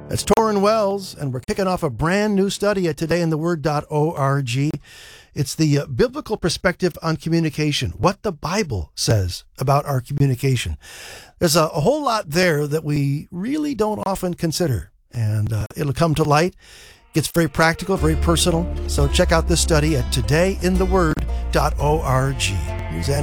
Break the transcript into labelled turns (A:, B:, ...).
A: It's Torrin Wells, and we're kicking off a brand new study at todayintheword.org. It's the biblical perspective on communication, what the Bible says about our communication. There's a whole lot there that we really don't often consider, and it'll come to light. It gets very practical, very personal. So check out this study at todayintheword.org. Here's